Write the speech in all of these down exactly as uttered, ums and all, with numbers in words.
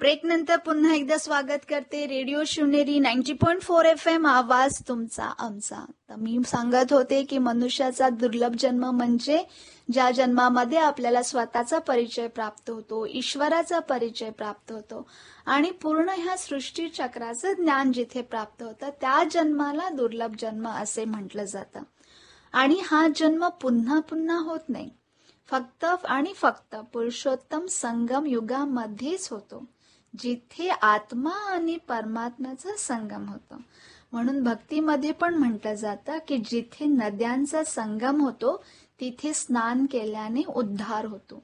Break नंतर पुन्हा एकदा स्वागत करते radio Shivneri ninety point four F M आवाज तुमचा आमचा. तर मी सांगत होते की मनुष्याचा दुर्लभ जन्म म्हणजे ज्या जन्मामध्ये आपल्याला स्वतःचा परिचय प्राप्त होतो, ईश्वराचा परिचय प्राप्त होतो आणि पूर्ण ह्या सृष्टी चक्राचं ज्ञान जिथे प्राप्त होतं त्या जन्माला दुर्लभ जन्म असे म्हटलं जातं. आणि हा जन्म पुन्हा पुन्हा होत नाही, फक्त आणि फक्त पुरुषोत्तम संगम युगामध्येच होतो, जिथे आत्मा आणि परमात्म्याचा संगम होतो. म्हणून भक्तीमध्ये पण म्हटलं जातं की जिथे नद्यांचा संगम होतो तिथे स्नान केल्याने उद्धार होतो.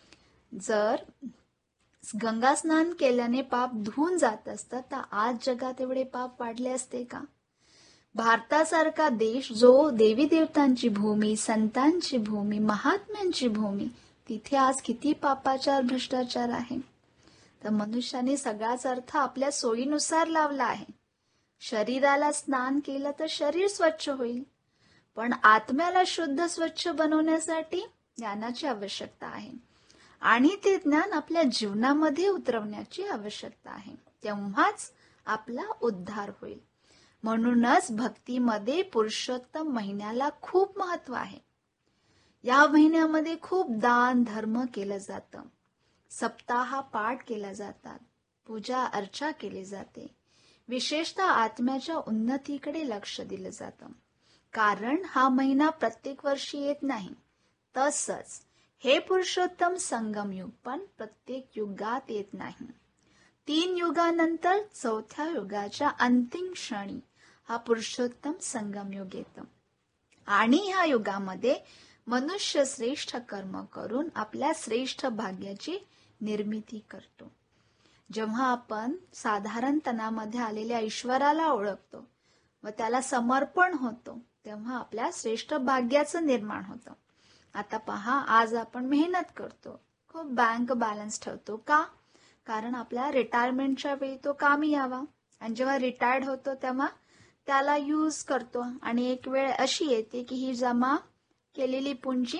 जर गंगा स्नान केल्याने पाप धुवून जात असतं तर आज जगात एवढे पाप वाढले असते का? भारतासारखा देश जो देवी देवतांची भूमी, संतांची भूमी, महात्म्यांची भूमी, तिथे आज किती पापाचार भ्रष्टाचार आहे. तर मनुष्याने सगळाच अर्थ आपल्या सोयीनुसार लावला आहे. शरीराला स्नान केलं तर शरीर स्वच्छ होईल, पण आत्म्याला शुद्ध स्वच्छ बनवण्यासाठी ज्ञानाची आवश्यकता आहे आणि ते ज्ञान आपल्या जीवनामध्ये उतरवण्याची आवश्यकता आहे. तेव्हाच आपला उद्धार होईल. म्हणूनच भक्तीमध्ये पुरुषोत्तम महिन्याला खूप महत्व आहे. या महिन्यामध्ये खूप दान धर्म केलं जातं, सप्ताह पाठ केला जातात, पूजा अर्चा केली जाते. विशेषतः आत्म्याच्या उन्नतीकडे लक्ष दिलं जातं, कारण हा महिना प्रत्येक वर्षी येत नाही. तसंच हे पुरुषोत्तम संगम युग पण प्रत्येक युगात येत नाही. तीन युगानंतर चौथ्या युगाच्या अंतिम क्षणी हा पुरुषोत्तम संगम युग येतो आणि ह्या युगामध्ये मनुष्य श्रेष्ठ कर्म करून आपल्या श्रेष्ठ भाग्याची निर्मिती करतो. जेव्हा आपण साधारणतनामध्ये आलेल्या ईश्वराला ओळखतो व त्याला समर्पण होतो तेव्हा आपल्या श्रेष्ठ भाग्याचं निर्माण होतं. आता पहा, आज आपण मेहनत करतो, खूप बँक बॅलन्स ठेवतो. का? कारण आपल्या रिटायरमेंटच्या वेळी तो कामी यावा. आणि जेव्हा रिटायर्ड होतो तेव्हा त्याला यूज करतो आणि एक वेळ अशी येते की ही जमा केलेली पुंजी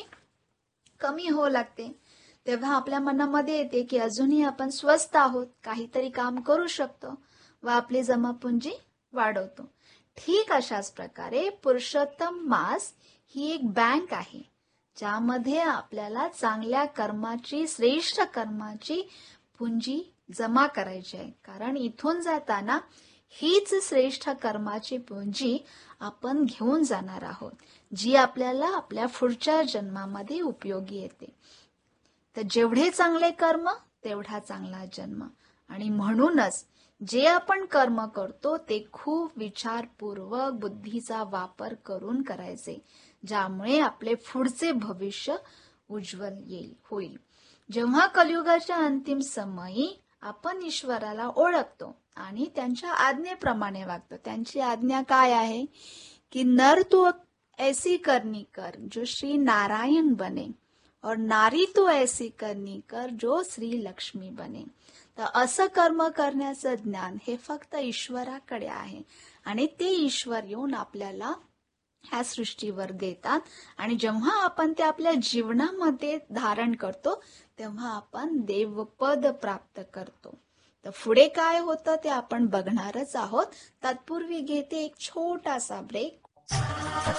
कमी होऊ लागते. तेव्हा आपल्या मनामध्ये येते की अजूनही आपण स्वस्त आहोत, काहीतरी काम करू शकतो व आपली जमा पुंजी वाढवतो. ठीक अशाच प्रकारे पुरुषोत्तम मास ही एक बँक आहे ज्यामध्ये आपल्याला चांगल्या कर्माची, श्रेष्ठ कर्माची पुंजी जमा करायची आहे. कारण इथून जाताना हीच श्रेष्ठ कर्माची पुंजी आपण घेऊन जाणार आहोत, जी आपल्याला आपल्या पुढच्या जन्मामध्ये उपयोगी येते. तर जेवढे चांगले कर्म तेवढा चांगला जन्म. आणि म्हणूनच जे आपण कर्म करतो ते खूप विचारपूर्वक बुद्धीचा वापर करून करायचे, ज्यामुळे आपले पुढचे भविष्य उज्ज्वल येईल होईल. जेव्हा कलियुगाच्या अंतिम समयी आपण ईश्वराला ओळखतो आणि त्यांच्या आज्ञेप्रमाणे वागतो. त्यांची आज्ञा काय आहे की नर तू ऐसी करनी कर जो श्री नारायण बने और नारी तू ऐसी करनी कर जो श्री लक्ष्मी बने. तर असं कर्म करण्याचं ज्ञान हे फक्त ईश्वराकडे आहे आणि ते ईश्वर येऊन आपल्याला ह्या सृष्टीवर देतात आणि जेव्हा आपण ते आपल्या जीवनामध्ये धारण करतो तेव्हा आपण देवपद प्राप्त करतो. तर पुढे काय होतं ते आपण बघणारच आहोत. तत्पूर्वी घेते एक छोटासा ब्रेक.